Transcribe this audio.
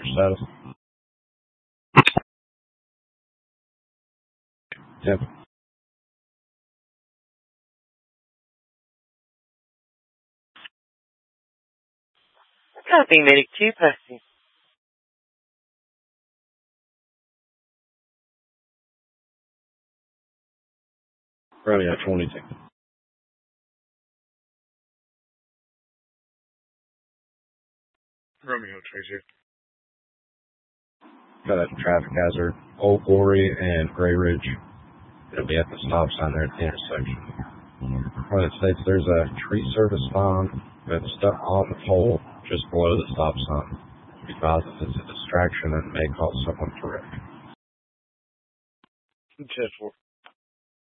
status? Yep. Copy, Medic 2, passing. Romeo 22. Romeo 22. Got a traffic hazard. Old Glory and Gray Ridge. It'll be at the stop sign there at the intersection. It states there's a tree service sign that's stuck on the pole just below the stop sign. Be advised if it's a distraction and may cause someone to wreck. 10-4.